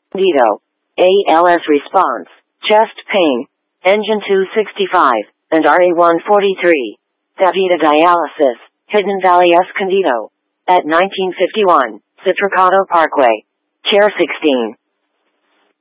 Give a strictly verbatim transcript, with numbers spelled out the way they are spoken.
Dito. A L S response, chest pain, engine two sixty-five, and R A one forty-three. Davida dialysis, Hidden Valley Escondido. At nineteen fifty-one, Citricato Parkway. Chair sixteen.